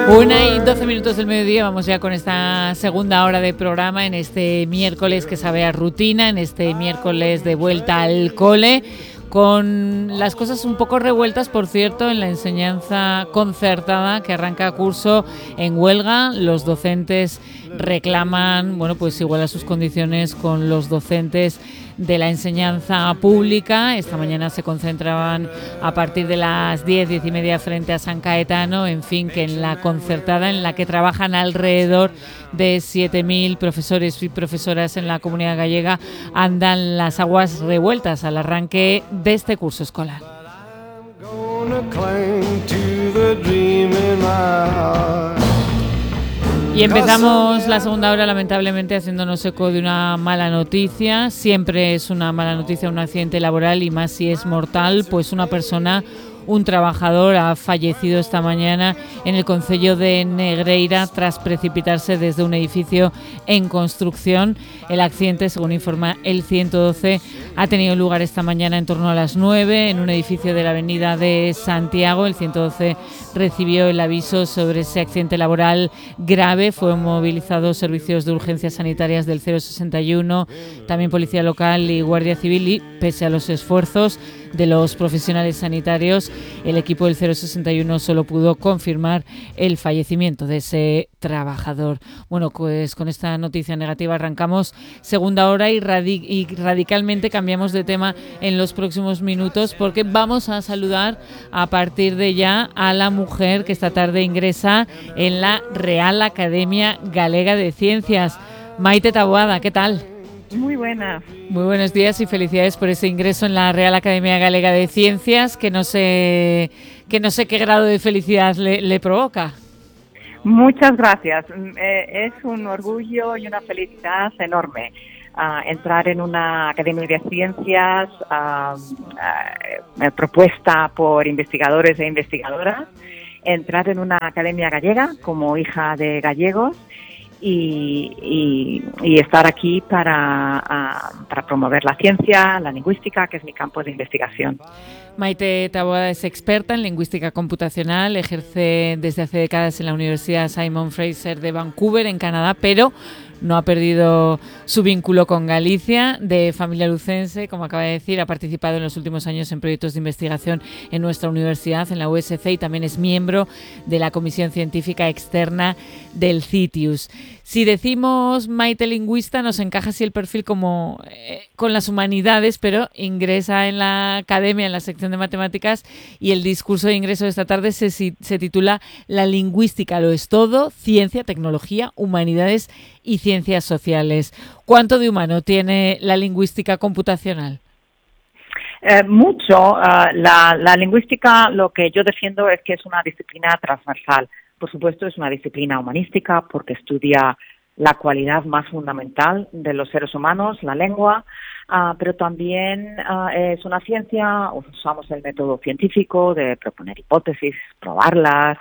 1:12 del mediodía, vamos ya con esta segunda hora de programa en este miércoles que sabe a rutina, en este miércoles de vuelta al cole, con las cosas un poco revueltas, por cierto, en la enseñanza concertada que arranca curso en huelga. Los docentes reclaman, bueno, pues igualar sus condiciones con los docentes de la enseñanza pública. Esta mañana se concentraban a partir de las 10:30 frente a San Caetano. En fin, que en la concertada, en la que trabajan alrededor de 7.000 profesores y profesoras en la Comunidad Gallega, andan las aguas revueltas al arranque de este curso escolar. Y empezamos la segunda hora, lamentablemente, haciéndonos eco de una mala noticia. Siempre es una mala noticia un accidente laboral, y más si es mortal. Pues un trabajador ha fallecido esta mañana en el concello de Negreira tras precipitarse desde un edificio en construcción. El accidente, según informa el 112, ha tenido lugar esta mañana en torno a las 9 en un edificio de la avenida de Santiago. El 112 recibió el aviso sobre ese accidente laboral grave. Fueron movilizados servicios de urgencias sanitarias del 061, también Policía Local y Guardia Civil, y pese a los esfuerzos de los profesionales sanitarios, el equipo del 061 solo pudo confirmar el fallecimiento de ese trabajador. Bueno, pues con esta noticia negativa arrancamos segunda hora y radicalmente cambiamos de tema en los próximos minutos, porque vamos a saludar a partir de ya a la mujer que esta tarde ingresa en la Real Academia Galega de Ciencias. Maite Taboada, ¿qué tal? Muy buenas. Muy buenos días y felicidades por ese ingreso en la Real Academia Galega de Ciencias, que no sé qué grado de felicidad le provoca. Muchas gracias. Es un orgullo y una felicidad enorme entrar en una Academia de Ciencias propuesta por investigadores e investigadoras, entrar en una academia gallega como hija de gallegos, y estar aquí para promover la ciencia, la lingüística, que es mi campo de investigación. Maite Taboada es experta en lingüística computacional, ejerce desde hace décadas en la Universidad Simon Fraser de Vancouver, en Canadá, pero no ha perdido su vínculo con Galicia. De familia lucense, como acaba de decir, ha participado en los últimos años en proyectos de investigación en nuestra universidad, en la USC, y también es miembro de la Comisión Científica Externa del CITIUS. Si decimos Maite lingüista, nos encaja así el perfil como con las humanidades, pero ingresa en la academia, en la sección de matemáticas, y el discurso de ingreso de esta tarde se titula La lingüística lo es todo, ciencia, tecnología, humanidades y ciencias sociales. ¿Cuánto de humano tiene la lingüística computacional? Mucho. La lingüística, lo que yo defiendo es que es una disciplina transversal. Por supuesto, es una disciplina humanística porque estudia la cualidad más fundamental de los seres humanos, la lengua, pero también es una ciencia. Usamos el método científico de proponer hipótesis, probarlas,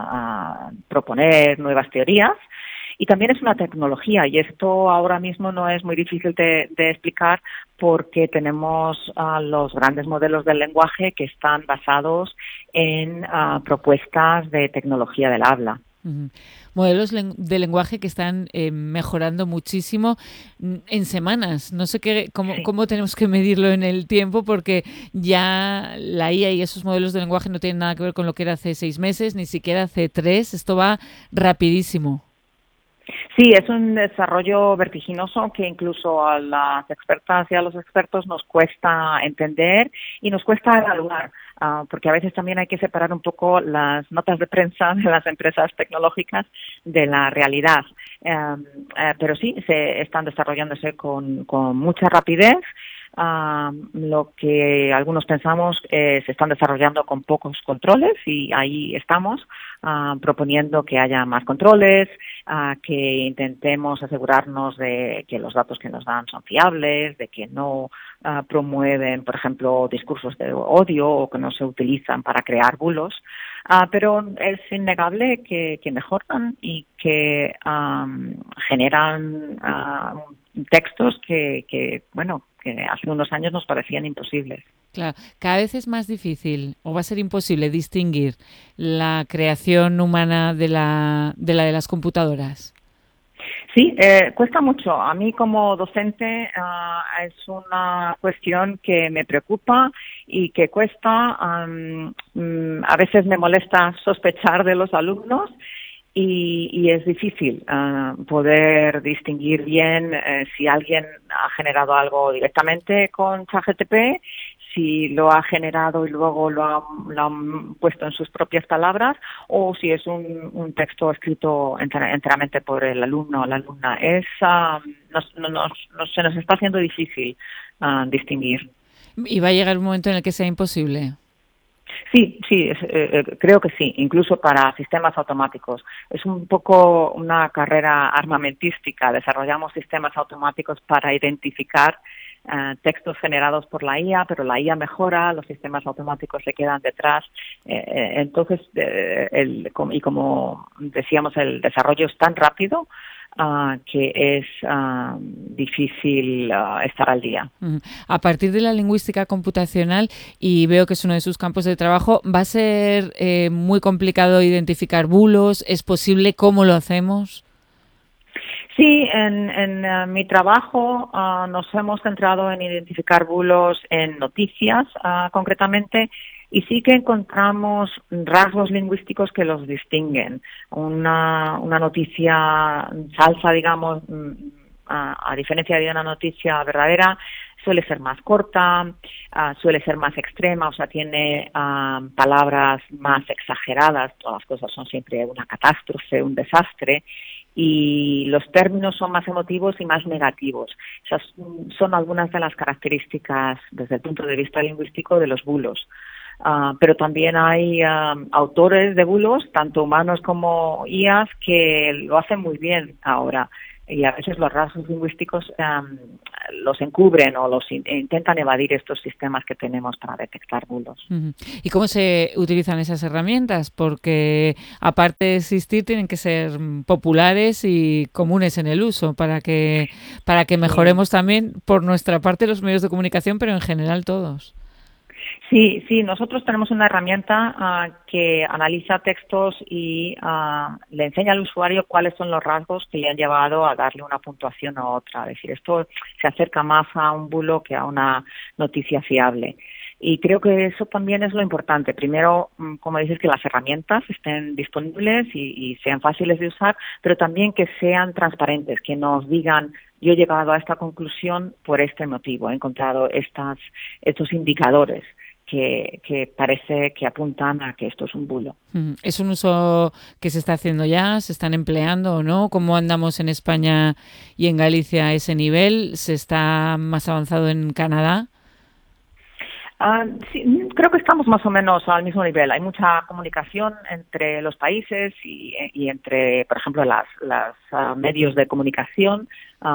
proponer nuevas teorías. Y también es una tecnología, y esto ahora mismo no es muy difícil de explicar, porque tenemos los grandes modelos del lenguaje que están basados en propuestas de tecnología del habla. Uh-huh. Modelos de lenguaje que están mejorando muchísimo en semanas. No sé cómo tenemos que medirlo en el tiempo, porque ya la IA y esos modelos de lenguaje no tienen nada que ver con lo que era hace 6 meses, ni siquiera hace 3. Esto va rapidísimo. Sí, es un desarrollo vertiginoso que incluso a las expertas y a los expertos nos cuesta entender y nos cuesta evaluar, porque a veces también hay que separar un poco las notas de prensa de las empresas tecnológicas de la realidad. Pero sí, se están desarrollándose con mucha rapidez. Lo que algunos pensamos se están desarrollando con pocos controles, y ahí estamos proponiendo que haya más controles, que intentemos asegurarnos de que los datos que nos dan son fiables, de que no promueven, por ejemplo, discursos de odio, o que no se utilizan para crear bulos. Pero es innegable que mejoran y que generan textos que hace unos años nos parecían imposibles. Claro, cada vez es más difícil o va a ser imposible distinguir la creación humana de las computadoras. Sí, cuesta mucho. A mí como docente es una cuestión que me preocupa y que cuesta. A veces me molesta sospechar de los alumnos y es difícil poder distinguir bien si alguien ha generado algo directamente con ChatGPT, si lo ha generado y luego lo han puesto en sus propias palabras, o si es un texto escrito enteramente por el alumno o la alumna. Se nos está haciendo difícil distinguir. ¿Y va a llegar un momento en el que sea imposible? Sí, creo que sí, incluso para sistemas automáticos. Es un poco una carrera armamentística. Desarrollamos sistemas automáticos para identificar textos generados por la IA, pero la IA mejora, los sistemas automáticos se quedan detrás. Entonces, y como decíamos, el desarrollo es tan rápido que es difícil estar al día. A partir de la lingüística computacional, y veo que es uno de sus campos de trabajo, ¿va a ser muy complicado identificar bulos? ¿Es posible? ¿Cómo lo hacemos? Sí, en mi trabajo nos hemos centrado en identificar bulos en noticias concretamente, y sí que encontramos rasgos lingüísticos que los distinguen. Una noticia falsa, digamos, a diferencia de una noticia verdadera, suele ser más corta, suele ser más extrema, o sea, tiene palabras más exageradas. Todas las cosas son siempre una catástrofe, un desastre, y los términos son más emotivos y más negativos. Esas son algunas de las características desde el punto de vista lingüístico de los bulos. Pero también hay autores de bulos, tanto humanos como IAs, que lo hacen muy bien ahora, y a veces los rasgos lingüísticos los encubren o los intentan evadir estos sistemas que tenemos para detectar bulos. ¿Y cómo se utilizan esas herramientas? Porque aparte de existir, tienen que ser populares y comunes en el uso para que mejoremos también por nuestra parte los medios de comunicación, pero en general todos. Sí, nosotros tenemos una herramienta que analiza textos y le enseña al usuario cuáles son los rasgos que le han llevado a darle una puntuación u otra. Es decir, esto se acerca más a un bulo que a una noticia fiable. Y creo que eso también es lo importante. Primero, como dices, que las herramientas estén disponibles y sean fáciles de usar, pero también que sean transparentes, que nos digan: yo he llegado a esta conclusión por este motivo, he encontrado estos indicadores que parece que apuntan a que esto es un bulo. ¿Es un uso que se está haciendo ya? ¿Se están empleando o no? ¿Cómo andamos en España y en Galicia a ese nivel? ¿Se está más avanzado en Canadá? Sí, creo que estamos más o menos al mismo nivel. Hay mucha comunicación entre los países y entre, por ejemplo, las medios de comunicación,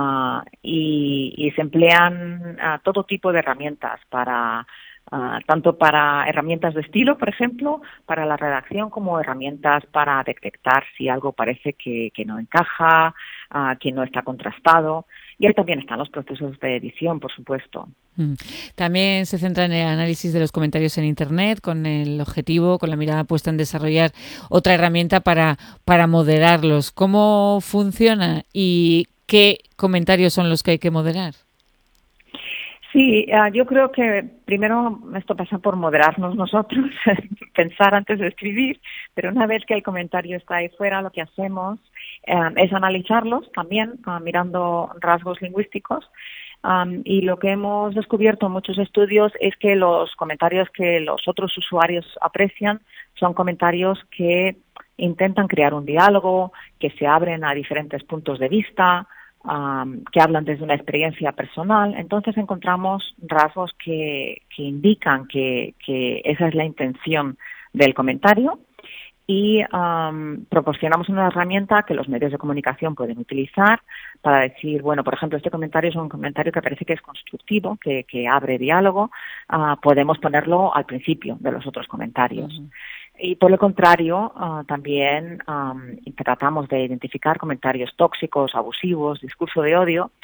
y se emplean todo tipo de herramientas tanto para herramientas de estilo, por ejemplo, para la redacción, como herramientas para detectar si algo parece que no encaja, que no está contrastado. Y ahí también están los procesos de edición, por supuesto. También se centra en el análisis de los comentarios en Internet, con el objetivo, con la mirada puesta en desarrollar otra herramienta para moderarlos. ¿Cómo funciona y qué comentarios son los que hay que moderar? Sí, yo creo que primero esto pasa por moderarnos nosotros, pensar antes de escribir, pero una vez que el comentario está ahí fuera, lo que hacemos es analizarlos también, mirando rasgos lingüísticos, y lo que hemos descubierto en muchos estudios es que los comentarios que los otros usuarios aprecian son comentarios que intentan crear un diálogo, que se abren a diferentes puntos de vista, que hablan desde una experiencia personal. Entonces encontramos rasgos que indican que esa es la intención del comentario, y proporcionamos una herramienta que los medios de comunicación pueden utilizar para decir, bueno, por ejemplo, este comentario es un comentario que parece que es constructivo, que abre diálogo, podemos ponerlo al principio de los otros comentarios. Uh-huh. Y por lo contrario, también tratamos de identificar comentarios tóxicos, abusivos, discurso de odio,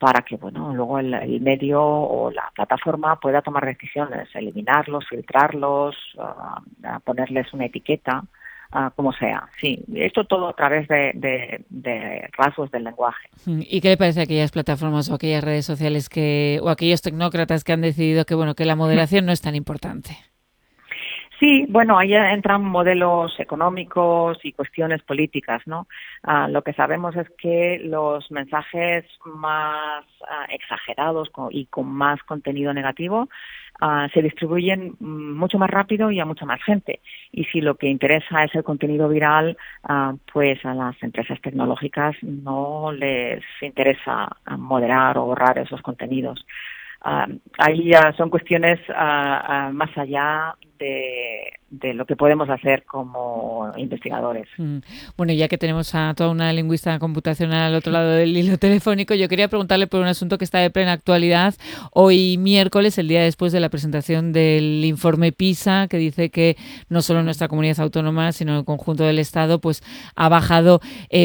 para que, bueno, luego el medio o la plataforma pueda tomar decisiones, eliminarlos, filtrarlos, ponerles una etiqueta, como sea. Sí, esto todo a través de rasgos del lenguaje. ¿Y qué le parece a aquellas plataformas o aquellas redes sociales o aquellos tecnócratas que han decidido que la moderación no es tan importante? Sí, bueno, ahí entran modelos económicos y cuestiones políticas, ¿no? Lo que sabemos es que los mensajes más exagerados y con más contenido negativo se distribuyen mucho más rápido y a mucha más gente. Y si lo que interesa es el contenido viral, pues a las empresas tecnológicas no les interesa moderar o borrar esos contenidos. Ahí ya son cuestiones más allá de lo que podemos hacer como investigadores. Bueno, ya que tenemos a toda una lingüista computacional al otro lado del hilo telefónico, yo quería preguntarle por un asunto que está de plena actualidad. Hoy miércoles, el día después de la presentación del informe PISA, que dice que no solo nuestra comunidad autónoma, sino el conjunto del Estado, pues ha bajado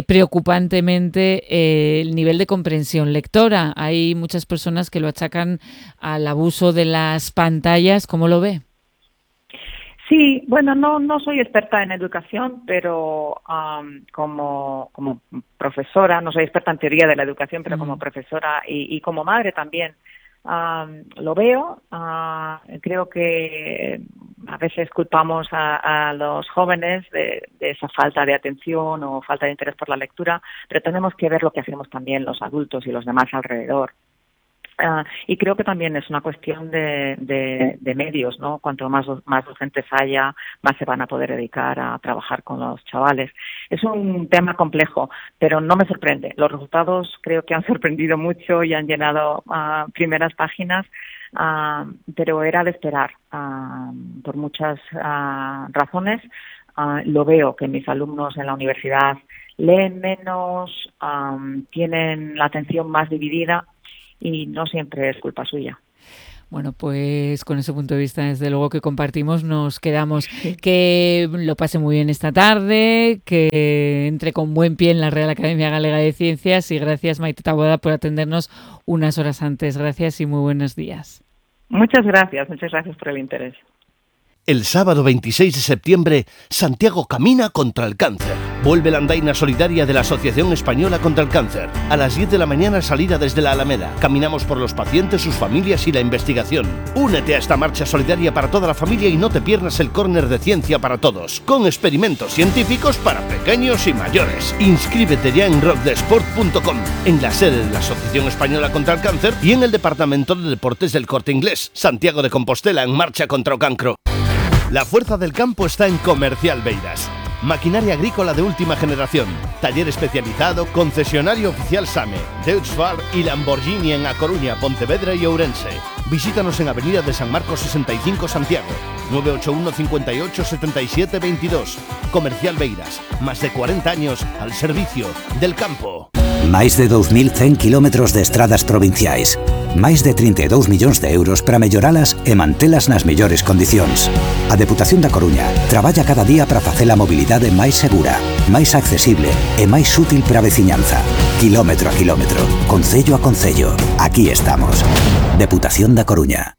preocupantemente el nivel de comprensión lectora. Hay muchas personas que lo achacan al abuso de las pantallas. ¿Cómo lo ve? Sí, bueno, no soy experta en educación, pero como profesora, no soy experta en teoría de la educación, pero como profesora y como madre también, lo veo. Creo que a veces culpamos a los jóvenes de esa falta de atención o falta de interés por la lectura, pero tenemos que ver lo que hacemos también los adultos y los demás alrededor. Y creo que también es una cuestión de medios, ¿no? Cuanto más docentes haya, más se van a poder dedicar a trabajar con los chavales. Es un tema complejo, pero no me sorprende. Los resultados creo que han sorprendido mucho y han llenado primeras páginas, pero era de esperar por muchas razones. Lo veo que mis alumnos en la universidad leen menos, tienen la atención más dividida, y no siempre es culpa suya. Bueno, pues con ese punto de vista, desde luego que compartimos, nos quedamos. Que lo pase muy bien esta tarde, que entre con buen pie en la Real Academia Galega de Ciencias, y gracias, Maite Taboada, por atendernos unas horas antes. Gracias y muy buenos días. Muchas gracias por el interés. El sábado 26 de septiembre, Santiago camina contra el cáncer. Vuelve la andaina solidaria de la Asociación Española contra el Cáncer. A las 10 de la mañana, salida desde la Alameda. Caminamos por los pacientes, sus familias y la investigación. Únete a esta marcha solidaria para toda la familia y no te pierdas el córner de Ciencia para Todos, con experimentos científicos para pequeños y mayores. Inscríbete ya en rockdesport.com, en la sede de la Asociación Española contra el Cáncer y en el Departamento de Deportes del Corte Inglés. Santiago de Compostela en marcha contra o cancro. La fuerza del campo está en Comercial Beiras. Maquinaria agrícola de última generación, taller especializado, concesionario oficial SAME, Deutz-Fahr y Lamborghini en A Coruña, Pontevedra y Ourense. Visítanos en Avenida de San Marcos 65 Santiago, 981 58 77 22. Comercial Beiras, más de 40 años al servicio del campo. Máis de 2.100 kilómetros de estradas provinciais. Máis de 32 millóns de euros para melloralas e mantelas nas mellores condicións. A Deputación da Coruña traballa cada día para facer a mobilidade máis segura, máis accesible e máis útil para a veciñanza. Kilómetro a kilómetro, concello a concello. Aquí estamos. Deputación da Coruña.